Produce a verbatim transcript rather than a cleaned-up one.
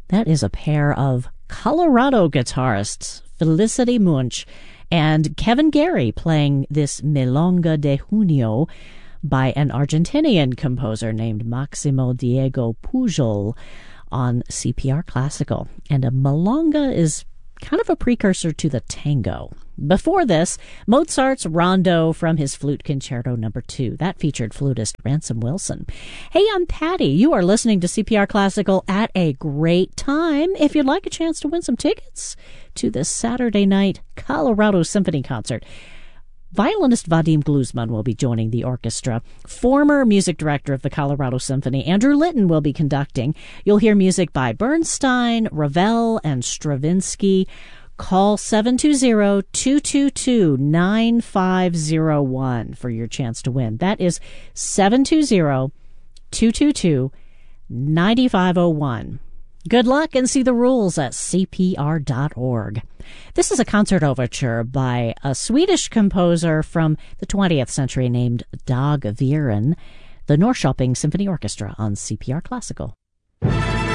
That is a pair of Colorado guitarists, Felicity Munch and Kevin Gary, playing this Milonga de Junio by an Argentinian composer named Maximo Diego Pujol on C P R Classical. And a milonga is kind of a precursor to the tango. Before this, Mozart's Rondo from his Flute Concerto Number two. That featured flutist Ransom Wilson. Hey, I'm Patty. You are listening to C P R Classical at a great time. If you'd like a chance to win some tickets to this Saturday night Colorado Symphony Concert, violinist Vadim Gluzman will be joining the orchestra. Former music director of the Colorado Symphony, Andrew Litton, will be conducting. You'll hear music by Bernstein, Ravel, and Stravinsky. Call seven two zero, two two two, nine five zero one for your chance to win. That is seven two zero, two two two, nine five zero one. Good luck and see the rules at C P R dot org. This is a concert overture by a Swedish composer from the twentieth century named Dag Viren, the Norrköping Symphony Orchestra on C P R Classical.